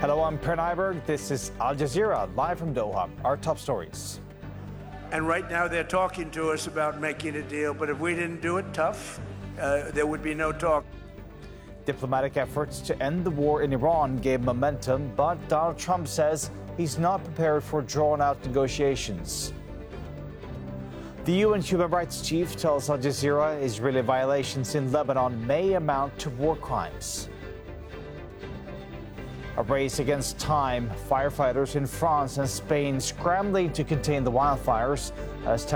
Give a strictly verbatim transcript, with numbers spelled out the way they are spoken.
Hello, I'm Per Nyberg. This is Al Jazeera, live from Doha. Our top stories. And right now they're talking to us about making a deal, but if we didn't do it tough, uh, there would be no talk. Diplomatic efforts to end the war in Iran gave momentum, but Donald Trump says he's not prepared for drawn-out negotiations. The U N human rights chief tells Al Jazeera Israeli violations in Lebanon may amount to war crimes. A race against time, firefighters in France and Spain scrambling to contain the wildfires as